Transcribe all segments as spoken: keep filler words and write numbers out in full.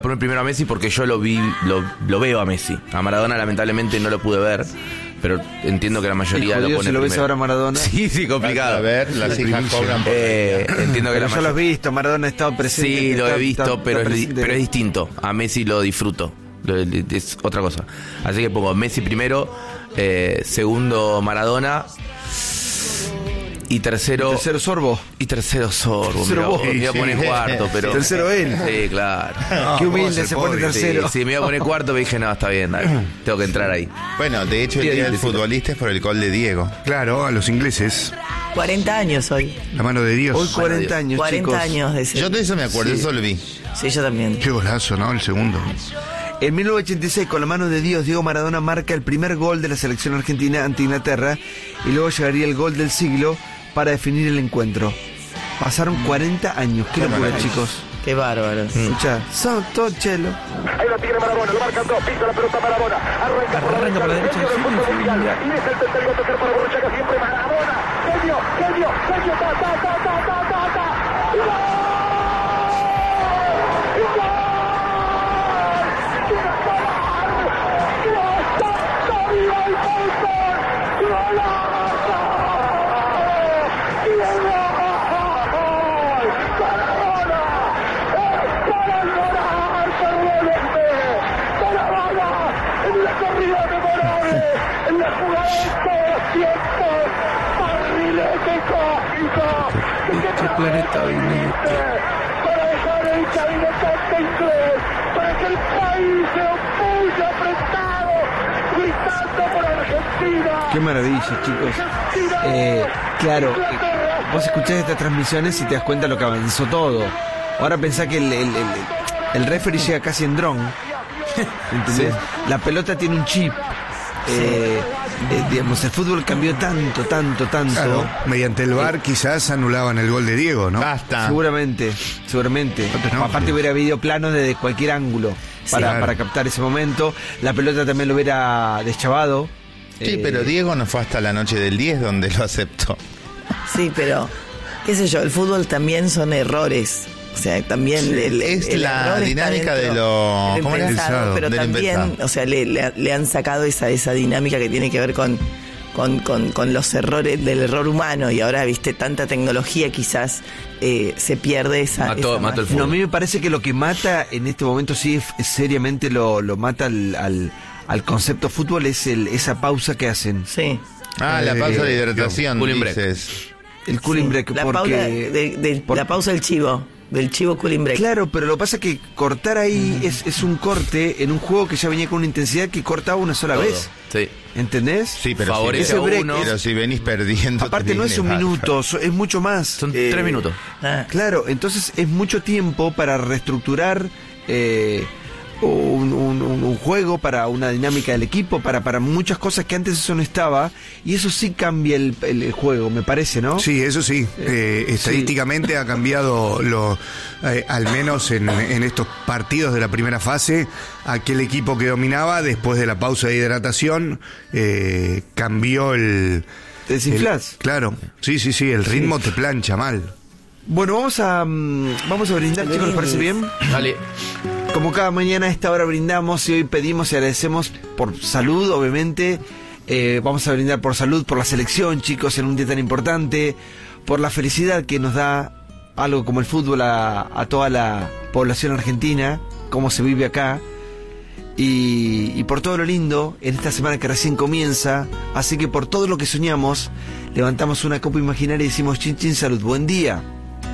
Poner primero a Messi porque yo lo vi, lo, lo veo a Messi. A Maradona lamentablemente no lo pude ver, pero entiendo que la mayoría lo pone si lo ves primero. ahora Maradona. Sí, sí, complicado. A ver, las hijas cobran por eh, Entiendo que Pero la yo lo he mayoría... visto, Maradona ha estado presente. Sí, lo está, he visto, está, pero, está es, presente. pero es distinto. A Messi lo disfruto. Lo, es otra cosa. Así que pongo Messi primero, eh, segundo Maradona y tercero... ¿Y tercero Sorbo? Y tercero Sorbo. Tercero Mirá, vos. me iba a Sí, poner sí. cuarto, pero... Tercero él. Sí, claro. No, Qué humilde, se pone tercero. Sí, sí, me iba a poner cuarto, me dije, no, está bien, dale, tengo que entrar ahí. Bueno, de hecho, el Bien, día del decilo. futbolista es por el gol de Diego. Claro, a los ingleses. cuarenta años hoy. La mano de Dios. Hoy cuarenta años, cuarenta chicos. años de ese. Yo de eso me acuerdo, Sí. eso lo vi. Sí, yo también. Qué golazo, ¿no? El segundo. En mil novecientos ochenta y seis, con la mano de Dios, Diego Maradona marca el primer gol de la selección argentina ante Inglaterra y luego llegaría el gol del siglo para definir el encuentro. Pasaron cuarenta años. Qué Qué locura, maravilla. chicos. Qué bárbaro. Escucha, Santo Chelo. Ahí la tiene Maradona, lo marcan dos, pisa la pelota Maradona, arranca por la Arranca por la derecha, genio del sí, fútbol sí, mundial, sí. y es el tercero a tocar para Borruchaga, siempre Maradona, genio, genio, genio, ta, ta, ta, ta, ta, ta, ta, y ¡gol! ¡Y gol! ¡Qué gol! ¡Qué sabía el fútbol! ¡Golazo! ¡Y el gol! ¡Maradona! ¡Para llorar, perdónenme! ¡Maradona! ¡En la corrida memorable! ¡En la jugada de todos los tiempos! ¡Barrilete cósmico! Este planeta viniste. Para dejar el cabinetante inglés, para que el país se opulle apretado, gritando por Argentina. Qué maravilla, chicos. Eh, claro, eh, vos escuchás estas transmisiones y te das cuenta lo que avanzó todo. Ahora pensá que el, el, el, el referee llega casi en dron. ¿Entendés? La pelota tiene un chip. Eh, eh, digamos, el fútbol cambió tanto, tanto, tanto. Claro, mediante el V A R quizás anulaban el gol de Diego, ¿no? Basta. Seguramente, seguramente. No te enojes. Aparte hubiera habido planos desde cualquier ángulo para, claro. para captar ese momento. La pelota también lo hubiera deschavado. Sí, Eh, pero Diego no fue hasta la noche del diez donde lo aceptó. Sí, pero, qué sé yo, el fútbol también son errores. O sea, también el, Es el la error está dinámica dentro de lo- del ¿cómo era? impensado, pero Del también, impensado. o sea, le, le- le han sacado esa, esa dinámica que tiene que ver con, con, con, con los errores del error humano y ahora, viste, tanta tecnología quizás eh, se pierde esa... Mató- esa mató el magia. No, a mí me parece que lo que mata en este momento sí es- es seriamente lo, lo mata al, al, al concepto fútbol es el, esa pausa que hacen. Sí. Ah, la Eh, pausa de hidratación, cooling break. dices. El cooling Sí. break. La, porque, pausa de- de- por- la pausa del chivo, del chivo cooling break. Claro, pero lo que pasa es que cortar ahí es, es un corte en un juego que ya venía con una intensidad que cortaba una sola Todo. vez. Sí. ¿Entendés? Sí, pero Favorece si, a break uno. pero si venís perdiendo. Aparte te no es viene un bárbaro. minuto, so- es mucho más. Son Eh, tres minutos. Ah. Claro, entonces es mucho tiempo para reestructurar eh, un, un- un- un juego, para una dinámica del equipo, para, para muchas cosas que antes eso no estaba, y eso sí cambia el, el- el juego, me parece, ¿no? Sí, eso sí. Eh, estadísticamente ha cambiado, lo, eh, al menos en, en estos partidos de la primera fase, aquel equipo que dominaba después de la pausa de hidratación eh, cambió el... Te desinflás. el- claro, sí, sí, sí, el ritmo te plancha mal. Bueno, vamos a mm, vamos a brindar, chicos, ¿les parece bien? Dale. Como cada mañana a esta hora brindamos y hoy pedimos y agradecemos por salud, obviamente. Eh, vamos a brindar por salud, por la selección, chicos, en un día tan importante, por la felicidad que nos da algo como el fútbol a, a toda la población argentina, cómo se vive acá, y, y por todo lo lindo en esta semana que recién comienza. Así que por todo lo que soñamos, levantamos una copa imaginaria y decimos chin chin salud, buen día.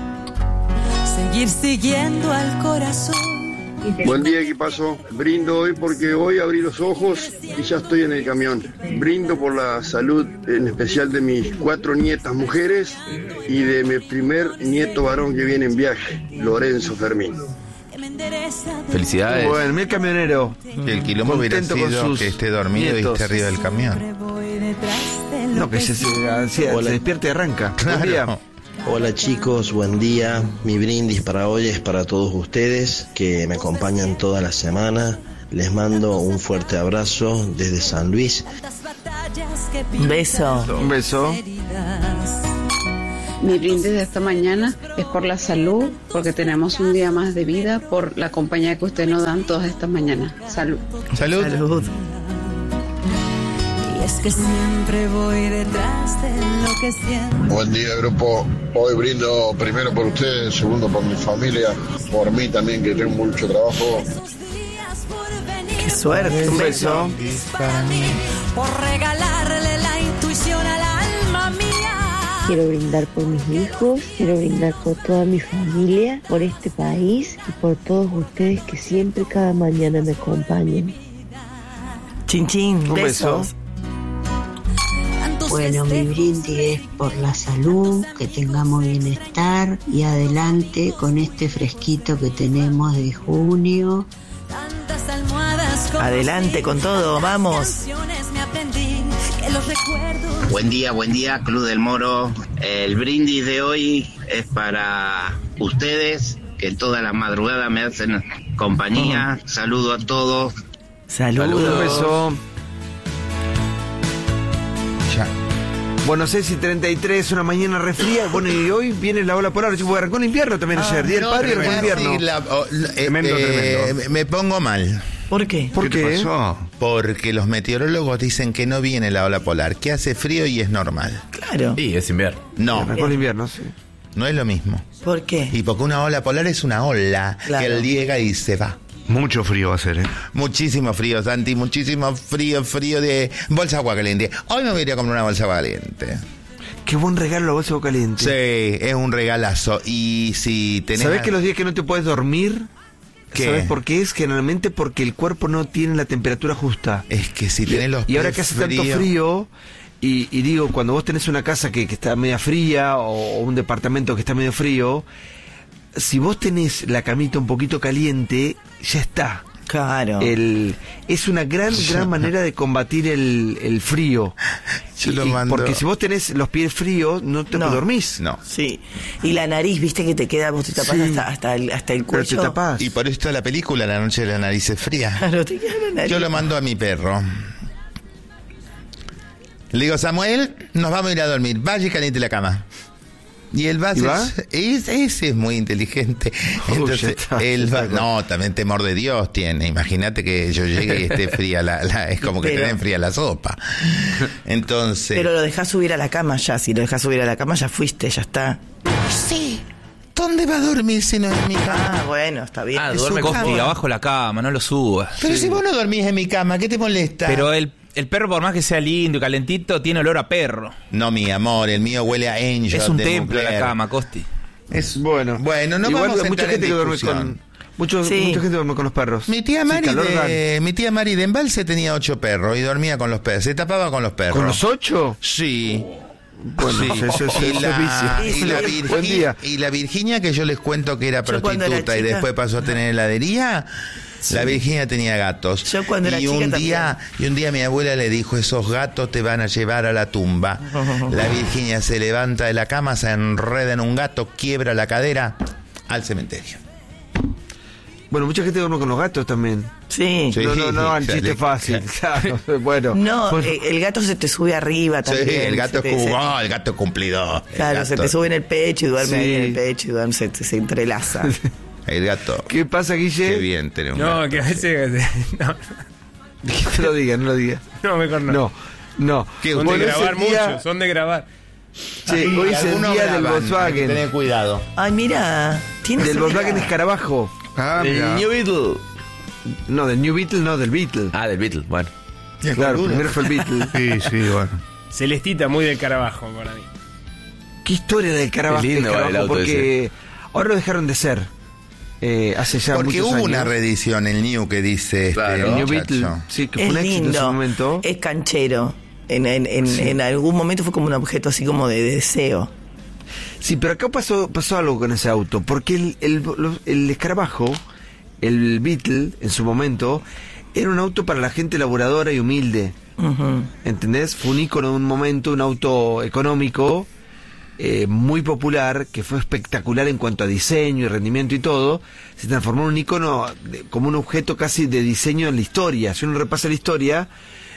Seguir siguiendo al corazón. Buen día, equipazo. Brindo hoy porque hoy abrí los ojos y ya estoy en el camión. Brindo por la salud, en especial de mis cuatro nietas mujeres y de mi primer nieto varón que viene en viaje, Lorenzo Fermín. Felicidades. Bueno, mi camionero. Que el quilombo hubiera Contento con sido sus que esté dormido y nietos. esté arriba del camión. No, que se, se, se, se despierte y arranca. Buen día. Claro. Hola chicos, buen día. Mi brindis para hoy es para todos ustedes que me acompañan toda la semana. Les mando un fuerte abrazo desde San Luis. Un beso. Un beso. Mi brindis de esta mañana es por la salud, porque tenemos un día más de vida, por la compañía que ustedes nos dan todas estas mañanas. Salud. Salud. Salud. Y es que siempre voy detrás de lo que siento. Buen día, grupo. Hoy brindo primero por ustedes, segundo por mi familia, por mí también, que tengo mucho trabajo. Qué suerte. Un beso. Para mí, por regalarle la intuición al alma mía. Quiero brindar por mis hijos, quiero brindar por toda mi familia, por este país y por todos ustedes que siempre cada mañana me acompañan. Chin chin, Un besos. Bueno, mi brindis es por la salud, que tengamos bienestar y adelante con este fresquito que tenemos de junio. Tantas almohadas como Adelante con todo, vamos. canciones me aprendí que los recuerdos. Buen día, buen día, Club del Moro. El brindis de hoy es para ustedes, que toda la madrugada me hacen compañía. Saludo a todos. Saludos. Un beso. Ya. Bueno, seis y treinta y tres, una mañana refría. Bueno, y hoy viene la ola polar. Yo arrancó el invierno también ayer. Día del No, padre y arrancó el tremendo. invierno. Sí, la- o- la- eh, Tremendo, eh, tremendo. Me pongo mal. ¿Por qué? ¿Por ¿Qué qué? te pasó? Porque los meteorólogos dicen que no viene la ola polar, que hace frío y es normal. Claro. Y es invierno. No, Arrancó el invierno, sí. no es lo mismo. ¿Por qué? Y porque una ola polar es una ola Claro. que llega y se va. Mucho frío va a ser, ¿eh? Muchísimo frío, Santi, muchísimo frío, frío de bolsa de agua caliente. Hoy me voy a ir a comprar una bolsa de agua caliente. Qué buen regalo la bolsa de agua caliente. Sí, es un regalazo. Y si tenés... ¿Sabés que los días que no te puedes dormir? ¿Qué? ¿Sabés por qué? Es generalmente porque el cuerpo no tiene la temperatura justa. Es que si tenés los Y ahora pies que hace tanto fríos- frío, y, y digo, cuando vos tenés una casa que, que está media fría o, o un departamento que está medio frío, si vos tenés la camita un poquito caliente, ya está. Claro. El, es una gran, gran manera de combatir el, el frío. Yo lo Y- mando- Porque si vos tenés los pies fríos, no te No. dormís. No. Sí. Y la nariz, viste que te queda, vos te tapás Sí. hasta, hasta, el, hasta el Pero cuello. te tapás. Y por esto la película La noche de la nariz es fría. Claro, te queda la nariz. Yo lo mando a mi perro. Le digo, Samuel, nos vamos a ir a dormir. Vaya y caliente la cama. Y él va, ¿Y va? Es, ese es muy inteligente. Oh, Entonces, ya está, él ya va, está. no, también temor de Dios tiene. Imagínate que yo llegue y esté fría la, la- es como que Pero- te fría la sopa. Entonces, Pero lo dejás subir a la cama ya. Si lo dejás subir a la cama, ya fuiste, ya está. sí, ¿dónde va a dormir si no en mi cama? Ah, bueno, está bien. Ah, Es duerme su Costi cama. abajo la cama, no lo subas. Pero si vos no dormís en mi cama, ¿qué te molesta? Pero el, el perro, por más que sea lindo y calentito, tiene olor a perro. No, mi amor, el mío huele a Angel. Es un de templo mujer. la cama, Costi. Es bueno. Bueno, no Igual vamos a mucha entrar en gente que duerme discusión. con muchos, Sí. mucha gente duerme con los perros. Mi tía Sí, Mari calor dan. de, mi tía Mari de Embalse tenía ocho perros y dormía con los perros, se tapaba con los perros. ¿Con los ocho? Sí. Bueno, Sí. eso, eso, y, eso la, es vicio. y, la Sí. Buen Virgi- día. y la Virginia, que yo les cuento que era Yo cuando era prostituta y chica- después pasó a tener heladería, la Virginia tenía gatos. Yo cuando era y chica un también. día Y un día mi abuela le dijo, esos gatos te van a llevar a la tumba. La Virginia se levanta de la cama, se enreda en un gato, quiebra la cadera, al cementerio. Bueno, mucha gente duerme con los gatos también. Sí. Sí. No, no, no, el sale- chiste fácil. Claro, bueno. No, Bueno, eh, el gato se te sube arriba Sí, también. el gato se es te- se- como, oh, el gato es cumplidor. El Claro, se gato- te sube en el pecho y duerme Sí. ahí en el pecho y duerme, se, se entrelaza. El gato. ¿Qué pasa, Guille? Qué bien tener un No, gato. que a veces... No, No lo diga, no lo diga. no, mejor no. No, no. ¿Qué, Son Bueno, de es grabar el día- mucho, son de grabar. Sí, hoy es el Algunos día del graban, hay que Volkswagen. tener cuidado. Ay, mira, tienes Del idea. Volkswagen Escarabajo. Ah, del mira. New Beetle. No, del New Beetle, no, del Beetle. Ah, del Beatle, bueno. Claro, primero fue el Beetle. Sí, sí, bueno. Celestita, muy del Carabajo para mí. Qué historia del Carabajo, Qué lindo del el Escarabajo, auto porque ahora lo dejaron de ser. Eh, hace ya Porque muchos hubo años. una reedición, el New, que dice Claro. este El New muchacho. Beetle, sí, que fue Es un éxito en su lindo, momento. es canchero. En, en, en, Sí. en algún momento fue como un objeto así como de deseo. Sí, pero acá pasó, pasó algo con ese auto, porque el, el, lo- el Escarabajo, el Beetle, en su momento, era un auto para la gente laboradora y humilde. Ujú. ¿Entendés? Fue un ícono de un momento, un auto económico, eh, muy popular, que fue espectacular en cuanto a diseño y rendimiento y todo. Se transformó en un ícono de- como un objeto casi de diseño en la historia. Si uno repasa la historia,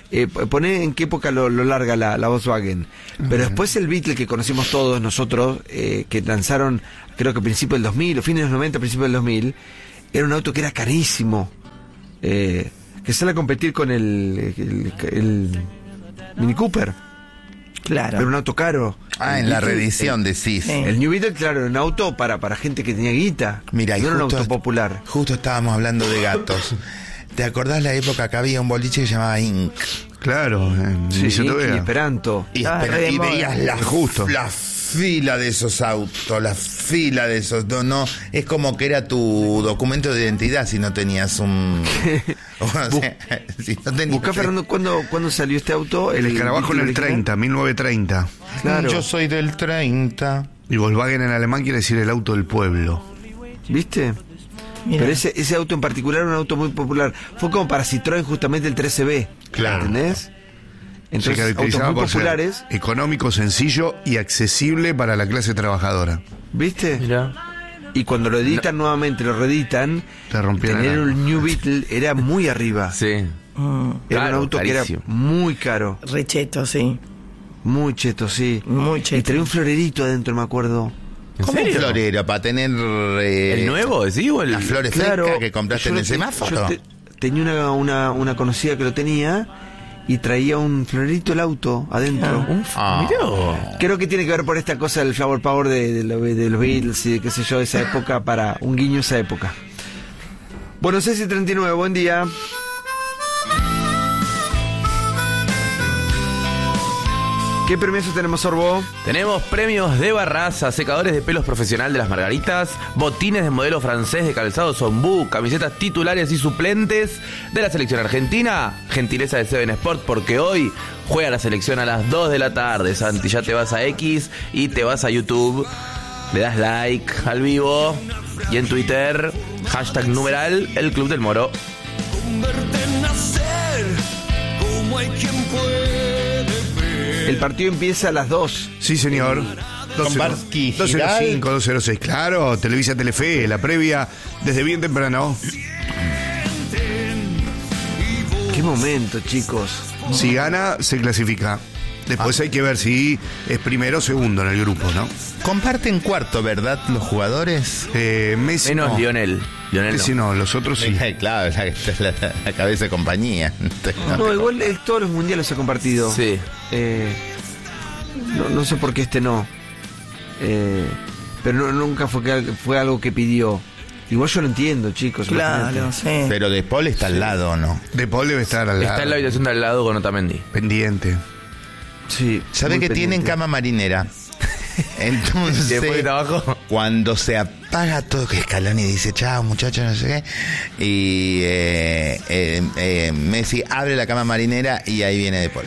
Eh, poné en qué época lo, lo larga la, la Volkswagen. Pero uh-huh. después el Beetle que conocimos todos nosotros, eh, que lanzaron creo que a principios del dos mil, o fines de los noventa, principios del dos mil, era un auto que era carísimo. Eh, que sale a competir con el, el, el, el Mini Cooper. Claro. Era un auto caro. Ah, en la reedición decís. Sí. El New Beetle, claro, era un auto para, para gente que tenía guita. Mira, no y era justo, un auto popular. Justo estábamos hablando de gatos. ¿Te acordás la época que había un boliche que se llamaba Inc? Claro, en sí, Inc y Esperanto. Y, ah, espera, y veías la, justo. la fila de esos autos, la fila de esos... No, no, es como que era tu documento de identidad si no tenías un... o sea, si no tenías... Buscá, Fernando, ¿cuándo, ¿cuándo salió este auto? El, el Escarabajo en el treinta, mil novecientos treinta. Claro. Yo soy del treinta. Y Volkswagen en alemán quiere decir el auto del pueblo. ¿Viste? Mira. Pero ese, ese auto en particular era un auto muy popular. Fue como para Citroën justamente el trece B. Claro. ¿Entendés? Entonces, se caracterizaba autos muy por populares. Ser económico, sencillo y accesible para la clase trabajadora. ¿Viste? Mira. Y cuando lo editan no. nuevamente, lo reeditan, tener un New Beetle era muy arriba. Sí. Mm. Era claro, un auto carísimo. Que era muy caro. Recheto, sí. Muy cheto, sí. Muy cheto. Y traía un florerito adentro, me acuerdo. ¿En ¿Cómo serio? Florero? ¿Para tener... Eh, ¿el nuevo, sí? O el... las flores claro, frescas que compraste en el semáforo? Te, tenía una, una, una conocida que lo tenía y traía un florerito el auto adentro. Ah, un ah. Mirá. Creo que tiene que ver por esta cosa del flower power de, de, de, de los Beatles y de qué sé yo, de esa época, para un guiño a esa época. Bueno, Ceci treinta y nueve, buen día. ¿Qué premios tenemos, Orbo? Tenemos premios de Barraza, secadores de pelos profesional de las Margaritas, botines de modelo francés de calzado Zombú, camisetas titulares y suplentes de la selección argentina, gentileza de Seven Sport, porque hoy juega la selección a las dos de la tarde, Santi. Ya te vas a X y te vas a YouTube, le das like al vivo y en Twitter, hashtag numeral, el Club del Moro. El partido empieza a las dos. Sí, señor. doce cero cinco, doce cero seis. Claro, Televisa Telefe, la previa desde bien temprano. Qué momento, chicos. Si gana, se clasifica. Después ah. hay que ver si es primero o segundo en el grupo, ¿no? Comparten cuarto, ¿verdad, los jugadores? Eh, Messi Menos no. Lionel. Lionel Messi no. no, los otros sí. Claro, la, la, la cabeza de compañía. No, no igual eh, todos los mundiales se ha compartido. Sí. Eh, no, no sé por qué este no. Eh, pero no, nunca fue, que, fue algo que pidió. Igual yo lo entiendo, chicos. Claro, sí. Pero De Paul está sí. al lado, ¿no? De Paul debe estar al lado. Está en la habitación de al lado con Otamendi. Pendiente. Sí. ¿Sabe que pendiente. Tienen cama marinera? Entonces, después de trabajo, cuando se apaga todo, que Scaloni dice chao muchachos, no sé qué, y eh, eh, eh, Messi abre la cama marinera y ahí viene De Paul.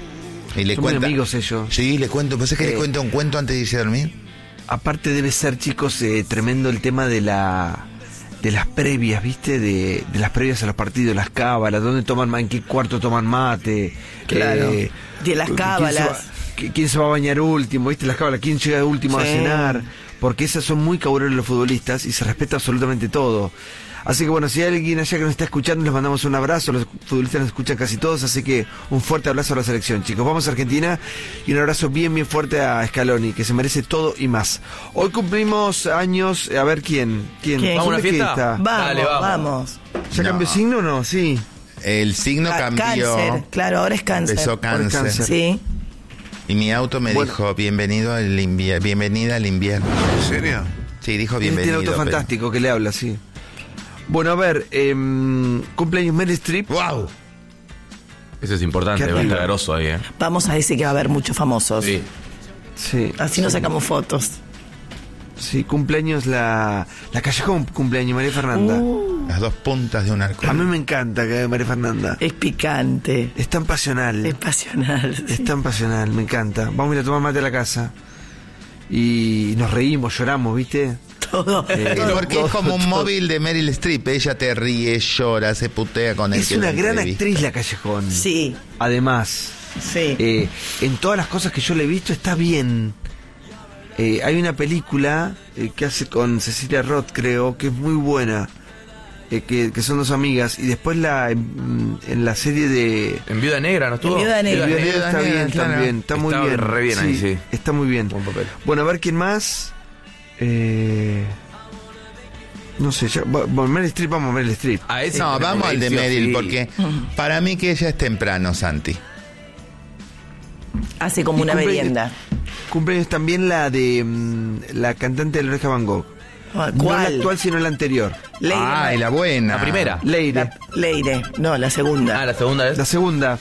Y le Son cuenta, muy amigos ellos. Sí, le cuento. ¿Pues es que eh, le cuento un cuento antes de irse a dormir? Aparte debe ser, chicos, eh, tremendo el tema de la de las previas, ¿viste? De, de las previas a los partidos, las cábalas, dónde toman, en qué cuarto toman mate. Claro. Eh, de las cábalas. ¿Quién se, ¿Quién se va a bañar último? ¿Viste? Las cábalas. ¿Quién llega último sí. a cenar? Porque esas son muy cabrones los futbolistas y se respeta absolutamente todo. Así que bueno, si hay alguien allá que nos está escuchando, les mandamos un abrazo. Los futbolistas nos escuchan casi todos, así que un fuerte abrazo a la selección, chicos. Vamos a Argentina y un abrazo bien, bien fuerte a Scaloni, que se merece todo y más. Hoy cumplimos años, a ver quién. ¿Quién? ¿Quién? ¿Vamos a una fiesta? Vamos, Dale, vamos, vamos. ¿Ya no. cambió signo o no? Sí. El signo Ca- cambió. Cáncer, claro, ahora es cáncer. Empezó cáncer. cáncer. Sí. Y mi auto me bueno. dijo, bienvenido al invier- bienvenida al invierno. ¿En serio? Sí, dijo bienvenido. Tiene auto pero... fantástico que le habla, sí. Bueno, a ver, eh, cumpleaños Meryl Streep. ¡Wow! Eso es importante, va a estar garoso ahí, ¿eh? Vamos a decir que va a haber muchos famosos. Sí. Sí. Así nos sacamos fotos. Sí, cumpleaños la... La Callejón cumpleaños, María Fernanda. Uh, Las dos puntas de un arco. A mí me encanta que María Fernanda. Es picante. Es tan pasional. Es pasional. Sí. Es tan pasional, me encanta. Vamos a ir a tomar mate a la casa. Y nos reímos, lloramos, ¿viste? Todo. Eh, todo porque todo, es como un todo. móvil de Meryl Streep. Ella te ríe, llora, se putea con él. Es una gran actriz la Callejón. Sí. Además. Sí. Eh, en todas las cosas que yo le he visto está bien. Eh, hay una película eh, que hace con Cecilia Roth, creo, que es muy buena. eh, que, que son dos amigas, y después la en, en la serie de... En Viuda Negra, ¿no estuvo? En Viuda Negra. Viuda Negra está Negra, bien claro. también, está muy Está bien. re bien ahí, sí. Está muy bien. Buen papel. Bueno, a ver quién más. Eh, no sé, ya, bueno, Meryl Streep, vamos a Meryl Streep. A ese No, vamos al de Meryl, sí. porque para mí que ella es temprano, Santi. Hace como Y una cumple- merienda. Cumpleaños también la de mm, la cantante de la Oreja Van Gogh. Ah, No la ¿cuál? actual, sino la anterior. Leire. Ay, la buena. La primera. Leire. La- Leire. No, la segunda. Ah, la segunda vez. La segunda.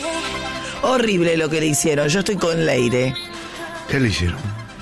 Horrible lo que le hicieron. Yo estoy con Leire. ¿Qué le hicieron?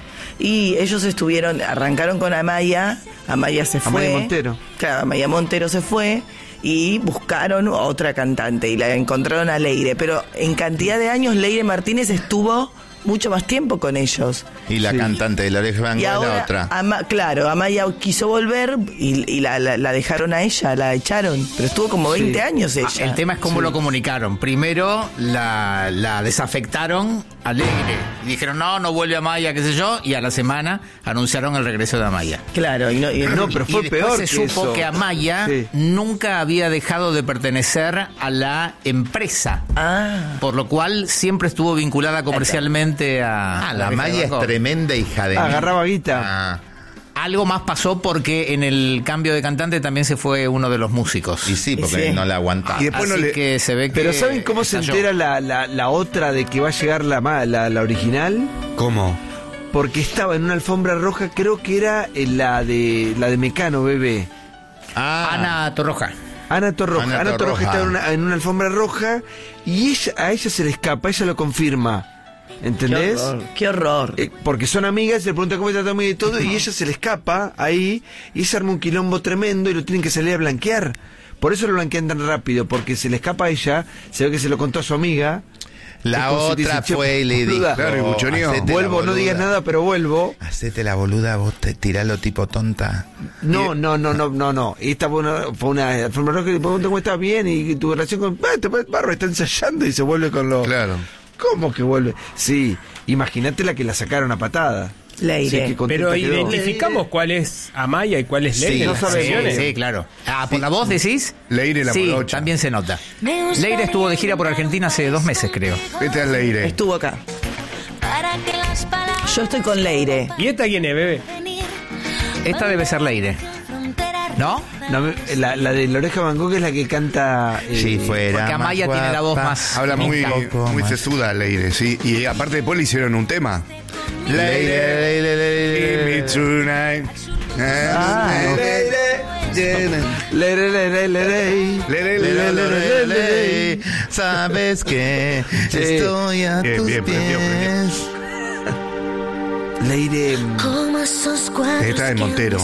Y ellos estuvieron, arrancaron con Amaya. Amaya se fue. Amaya Montero. Claro, Amaya Montero se fue. Y buscaron a otra cantante y la encontraron a Leire. Pero en cantidad de años, Leire Martínez estuvo mucho más tiempo con ellos. Y la Sí. cantante de la Oreja Van Y Gogh es ahora, la otra. Ama- claro, Amaya quiso volver y, y la, la- la dejaron a ella, la echaron. Pero estuvo como veinte Sí. años ella. Ah, el tema es cómo lo comunicaron. Primero la, la desafectaron alegre. Y dijeron, no, no vuelve Amaya, qué sé yo. Y a la semana anunciaron el regreso de Amaya. Claro, y no, y No, pero Y fue después peor se que supo eso. que Amaya Sí. nunca había dejado de pertenecer a la empresa. Ah. Por lo cual siempre estuvo vinculada comercialmente a... Ah, la Oreja de Maya Van es Gogh. tremenda hija de mí. Agarraba guita. Ah, Algo más pasó porque en el cambio de cantante también se fue uno de los músicos. y sí, porque Sí. no la aguantaba. Y después Así no le- que se ve que... Pero ¿saben cómo se estalló. entera la, la, la otra de que va a llegar la, ma- la, la original? ¿Cómo? Porque estaba en una alfombra roja, creo que era en la de la de Mecano, bebé. Ah, Ana Torroja. Ana Torroja. Ana Ana, Torroja Torroja. está en una, en una alfombra roja y ella, a ella se le escapa, ella lo confirma. ¿Entendés? Qué horror. Qué horror. Eh, porque son amigas, se le pregunta cómo está tu amiga y todo, y ella se le escapa ahí, y se arma un quilombo tremendo y lo tienen que salir a blanquear. Por eso lo blanquean tan rápido, porque se le escapa a ella, se ve que se lo contó a su amiga. la Es como si te otra dice, "Che, fue y le dijo... boluda". Claro, y buchoneó. "Hacete la Vuelvo, no boluda. digas nada, pero vuelvo. Hacete la boluda, vos te tiralo tipo tonta. No, no, no, no, no, no. Esta fue una, fue una alfombra roja que le pregunta cómo estás bien y tu relación con... Ah, te parece barro, está ensayando y se vuelve con los... Claro. ¿Cómo que vuelve? Sí, imagínate la que la sacaron a patada. Leire. Sí, qué contenta Pero quedó. identificamos cuál es Amaya y cuál es Leire. Sí, en no las sabemos. canciones. Sí, claro. Ah, ¿por la voz decís? Leire la Sí, morocha. también se nota. Leire estuvo de gira por Argentina hace dos meses, creo. Esta es Leire. Estuvo acá. Yo estoy con Leire. ¿Y esta quién es, bebé? Esta debe ser Leire. ¿No? No, me- la, la de la Oreja Van Gogh es la que canta... eh, Si fuera Porque Amaya más tiene la voz guapa. más... Habla muy, poco muy más. sesuda Leire, sí. Y aparte después le hicieron un tema. Leire, Leire, Give me Leire. tonight. Ah, Leire, Leire, Leire, Leire. Leire, Leire, Leire, Leire, Leire. Sabes que Sí. estoy a Bien, tus bien, prendió, prendió. pies. Leire... Esta es Montero.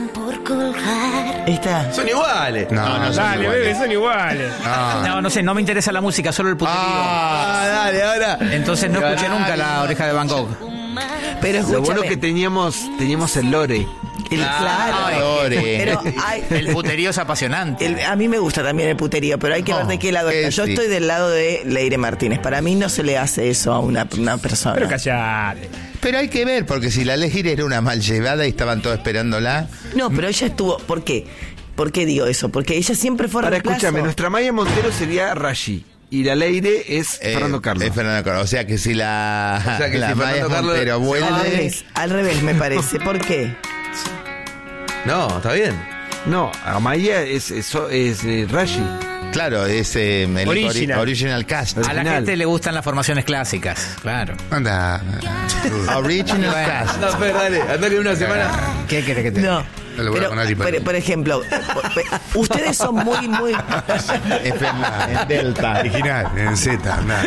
¿Esta? Son iguales. No, no, Dale, son bebé, iguales. son iguales. No, no sé, no me interesa la música, solo el puterío. Ah, dale, ahora. Entonces no escuché nunca la Oreja de Van Gogh. Pero Lo escúchame. bueno que teníamos, teníamos el lore. El, claro. Lore. Pero hay, El puterío es apasionante. el- a mí me gusta también el puterío, pero hay que No, ver de qué lado está. que Yo sí. estoy del lado de Leire Martínez. Para mí no se le hace eso a una, una persona. Pero callate. Pero hay que ver, porque si la Leire era una mal llevada y estaban todos esperándola. No, pero ella estuvo... ¿Por qué? ¿Por qué digo eso? Porque ella siempre fue Ahora reemplazo. escúchame, nuestra Maya Montero sería Rashi y la Leire es eh, Fernando Carlos. es Fernando Carlos. O sea que si la, O sea que la si Maya Fernando Carlos- Montero Al vuelve. revés, al revés me parece. ¿Por qué? No, está bien. No, Amaya es, es, es, eh, Rashi. Claro, es eh, el Original. ori- original cast. A la original. gente le gustan las formaciones clásicas, claro. Anda. Original Bueno. cast. No, Fer, dale, andale una semana. ¿Qué querés que te No. No le voy a Pero, poner por, hiper- por ejemplo, por- por- ustedes son muy, muy... En en Delta. Original, en Z, anda.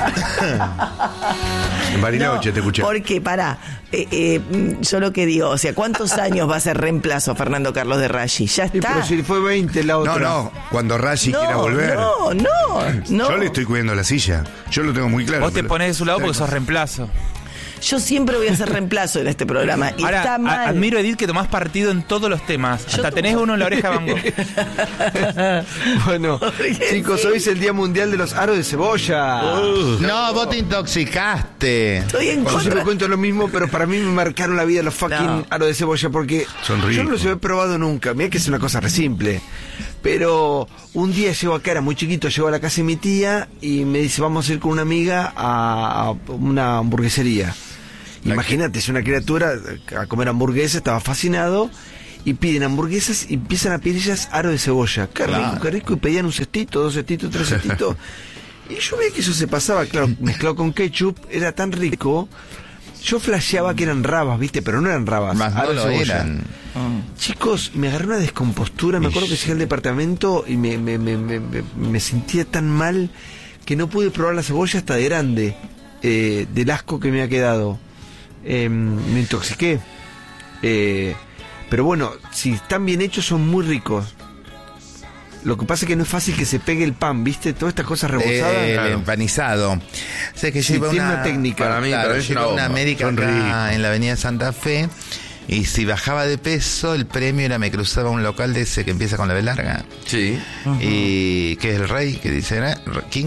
En Bariloche te escuché. Porque, pará, eh, eh, mm, yo lo que digo, o sea, ¿cuántos años va a ser reemplazo Fernando Carlos de Rashi? Ya Y está. pero si fue veinte la otra. No, no, cuando Rashi no, quiera volver. no, no, no. Yo le estoy cuidando la silla. Yo lo tengo muy claro. Vos te pero- pones de su lado porque sos reemplazo. Yo siempre voy a ser reemplazo en este programa. Y Ahora, está mal. a- admiro, Edith, que tomás partido en todos los temas. Hasta tenés uno en la Oreja de Van Gogh. Bueno, chicos, hoy es el Día Mundial de los Aros de Cebolla. No, vos te intoxicaste. Estoy en Yo siempre contra. cuento lo mismo, pero para mí me marcaron la vida los fucking No. aros de cebolla porque Son yo no ricos. los he probado nunca. Mira que es una cosa re simple. Pero un día llego acá, era muy chiquito, llego a la casa de mi tía y me dice, vamos a ir con una amiga a, a una hamburguesería. Imagínate, es una criatura a comer hamburguesas, estaba fascinado, y piden hamburguesas y empiezan a pedir ellas aro de cebolla. Qué rico, Claro. qué rico, y pedían un cestito, dos cestitos, tres cestitos. Y yo veía que eso se pasaba, claro, mezclado con ketchup, era tan rico. Yo flasheaba que eran rabas, ¿viste? Pero no eran rabas. Más no aro de lo cebolla. eran. Chicos, me agarré una descompostura. Me acuerdo que llegué al departamento y me, me, me, me, me- me sentía tan mal que no pude probar la cebolla hasta de grande, eh, del asco que me ha quedado. Eh, me intoxiqué. Eh, pero bueno, si están bien hechos, son muy ricos. Lo que pasa es que no es fácil que se pegue el pan, ¿viste? Todas estas cosas rebozadas. Eh, el Claro. empanizado. Sé que Sí, lleva tiene una, una técnica. Para mí, Claro, claro, es lleva una una bomba. América Son acá ricos. en la avenida Santa Fe. Y si bajaba de peso, el premio era me cruzaba un local de ese que empieza con la B larga. Sí. Y que es el rey, que dice, ¿eh? King.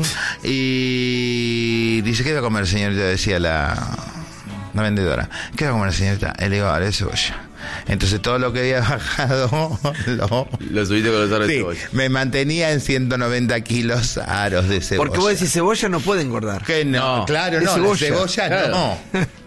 Y dice, ¿qué va a comer, señorita? Decía la, la vendedora. ¿Qué va a comer, señorita? Y le digo, ahora es cebolla. Entonces todo lo que había bajado lo, Lo subiste con los aros de sí, cebolla. me mantenía en ciento noventa kilos aros de cebolla. Porque vos decís cebolla no puede engordar. Que no, No, claro, es no, cebolla. la cebolla Claro. no.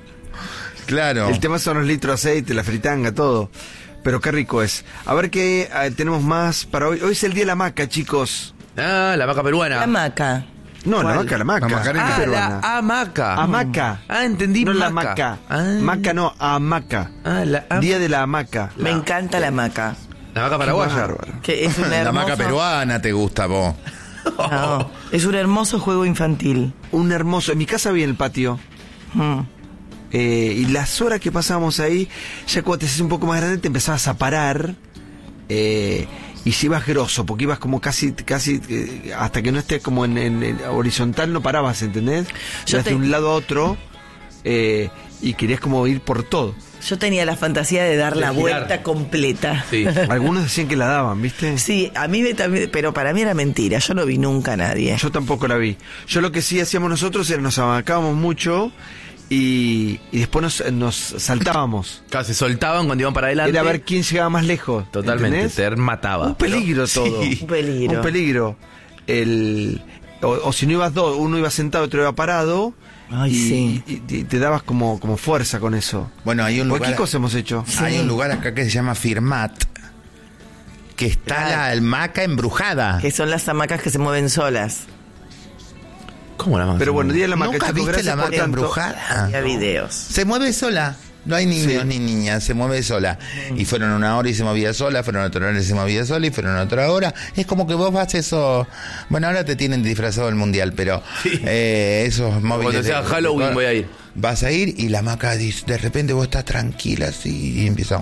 Claro. El tema son los litros de aceite, la fritanga, todo. Pero qué rico es. A ver qué eh, tenemos más para hoy. Hoy es el día de la maca, chicos. Ah, la maca peruana. La maca. No, la ¿Cuál? maca, la maca. La macarena Ah, peruana. la hamaca. Hamaca. Ah, entendí. No la maca. maca. Ah. Maca no, hamaca. Ah, la hamaca. Día de la hamaca. Me encanta la maca. La maca paraguaya. Bárbaro. Que es un La hermoso, maca peruana te gusta, vos. No, es un hermoso juego infantil. Un hermoso. En mi casa había en el patio. Mm. Eh, y las horas que pasábamos ahí, ya cuando te haces un poco más grande, te empezabas a parar. Eh, y si ibas grosso, porque ibas como casi, casi eh, hasta que no estés como en, en- en horizontal, no parabas, ¿entendés? Yo Ibas te- de un lado a otro eh, y querías como ir por todo. Yo tenía la fantasía de dar De la girar. vuelta completa. Sí. Algunos decían que la daban, ¿viste? Sí, a mí me también, pero para mí era mentira. Yo no vi nunca a nadie. Yo tampoco la vi. Yo lo que sí hacíamos nosotros era nos abacábamos mucho y, y después nos, nos saltábamos. Claro, se soltaban cuando iban para adelante. Era ver quién llegaba más lejos. Totalmente, ¿entendés? te mataba. Un peligro Pero- todo. Sí. Un peligro. Un peligro. El, o, o si no ibas dos, uno iba sentado, otro iba parado. Ay, y, sí. y- y te dabas como, como fuerza con eso. Bueno, hay un Cualquier lugar, cosa hemos hecho. hay un lugar acá que se llama Firmat, que está la almaca embrujada. Que son las hamacas que se mueven solas. ¿Cómo la maca? Pero bueno, día de la maca, ¿Nunca chicos, viste gracias la por hamaca tanto. embrujada? Había videos. Se mueve sola. No hay niños Sí. ni niñas, se mueve sola. Y fueron una hora y se movía sola, fueron otra hora y se movía sola, y fueron otra hora. Es como que vos vas eso. Bueno, ahora te tienen disfrazado del mundial, pero eh, esos móviles. Cuando sea Halloween voy a ir. Vas a ir y la maca dice, de repente vos estás tranquila así y empieza.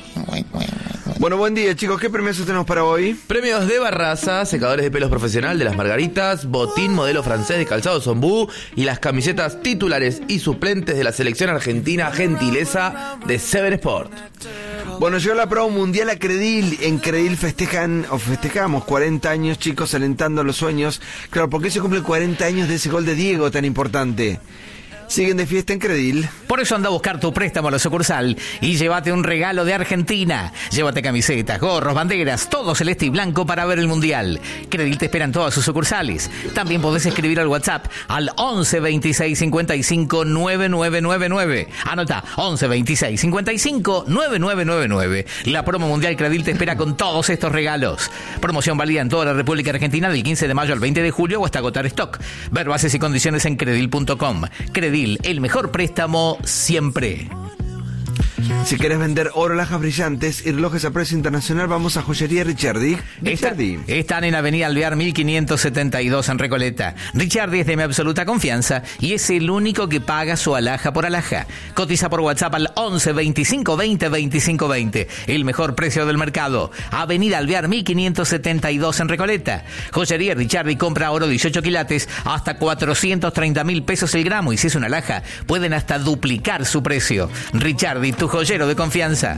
Bueno, buen día, chicos. ¿Qué premios tenemos para hoy? Premios de Barraza, secadores de pelos profesional de las Margaritas, botín modelo francés de calzado Zombú y las camisetas titulares y suplentes de la selección argentina, gentileza de Seven Sport. Bueno, llegó la prueba mundial a Credil. En Credil festejan, o festejamos cuarenta años, chicos, alentando los sueños. Claro, porque se cumplen cuarenta años de ese gol de Diego tan importante. Siguen de fiesta en Credil. Por eso anda a buscar tu préstamo a la sucursal y llévate un regalo de Argentina. Llévate camisetas, gorros, banderas, todo celeste y blanco para ver el Mundial. Credil te espera en todas sus sucursales. También podés escribir al WhatsApp al once veintiséis cincuenta y cinco noventa y nueve noventa y nueve. Anota, once veintiséis cincuenta y cinco noventa y nueve noventa y nueve. La promo mundial Credil te espera con todos estos regalos. Promoción válida en toda la República Argentina del quince de mayo al veinte de julio o hasta agotar stock. Ver bases y condiciones en credil punto com. Credil, el mejor préstamo siempre. Si querés vender oro, lajas brillantes y relojes a precio internacional, vamos a Joyería Richardi. Está- Richardi. están en Avenida Alvear mil quinientos setenta y dos en Recoleta. Richard es de mi absoluta confianza y es el único que paga su alhaja por alhaja. Cotiza por WhatsApp al once veinticinco veinte veinticinco veinte. El mejor precio del mercado. Avenida Alvear mil quinientos setenta y dos en Recoleta. Joyería Richard y compra oro dieciocho quilates hasta cuatrocientos treinta mil pesos el gramo y si es una alhaja pueden hasta duplicar su precio. Richard, tu joyero de confianza.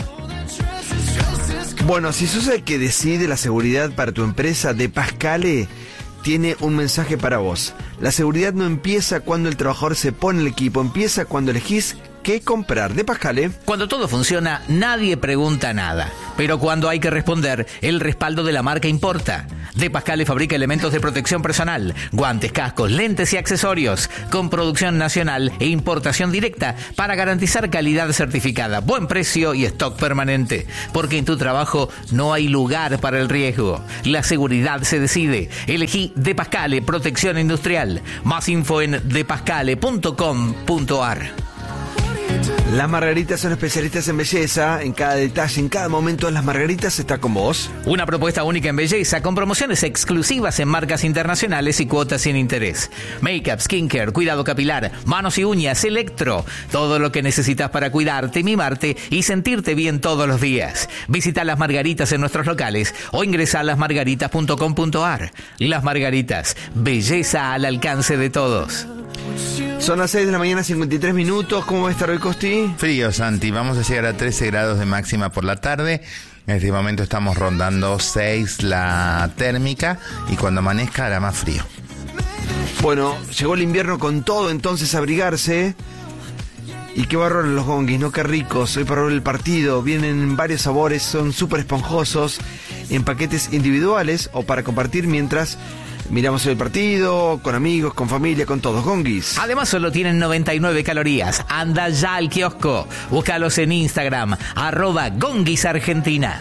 Bueno, si sos el que decide la seguridad para tu empresa, De Pascale tiene un mensaje para vos. La seguridad no empieza cuando el trabajador se pone el equipo, empieza cuando elegís qué comprar. De Pascale. Cuando todo funciona, nadie pregunta nada. Pero cuando hay que responder, el respaldo de la marca importa. De Pascale fabrica elementos de protección personal, guantes, cascos, lentes y accesorios, con producción nacional e importación directa para garantizar calidad certificada, buen precio y stock permanente. Porque en tu trabajo no hay lugar para el riesgo. La seguridad se decide. Elegí De Pascale Protección Industrial. Más info en de pascale punto com punto a r. Las Margaritas son especialistas en belleza. En cada detalle, en cada momento, Las Margaritas está con vos. Una propuesta única en belleza, con promociones exclusivas en marcas internacionales y cuotas sin interés. Make-up, skincare, cuidado capilar, manos y uñas, electro. Todo lo que necesitas para cuidarte, mimarte y sentirte bien todos los días. Visita Las Margaritas en nuestros locales o ingresa a las margaritas punto com punto a r. Las Margaritas, belleza al alcance de todos. Son las seis de la mañana, cincuenta y tres minutos. ¿Cómo va a estar hoy, Costi? Frío, Santi. Vamos a llegar a trece grados de máxima por la tarde. En este momento estamos rondando seis la térmica y cuando amanezca hará más frío. Bueno, llegó el invierno con todo, entonces abrigarse. Y qué bárbaros los gonguis, ¿no? Qué ricos. Hoy para ver el partido. Vienen en varios sabores, son súper esponjosos, en paquetes individuales o para compartir mientras miramos el partido, con amigos, con familia, con todos. Gonguis. Además solo tienen noventa y nueve calorías. Anda ya al kiosco. Búscalos en Instagram, arroba Gonguis Argentina.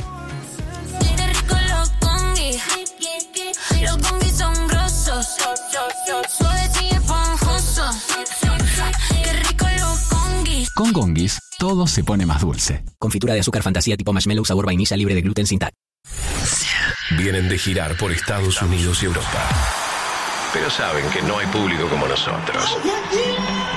Los gonguis son grosos, suaves y esponjosos. Qué rico los gonguis. Con Gonguis, todo se pone más dulce. Confitura de azúcar fantasía tipo marshmallow sabor vainilla libre de gluten sin tal. Vienen de girar por Estados Unidos y Europa, pero saben que no hay público como nosotros.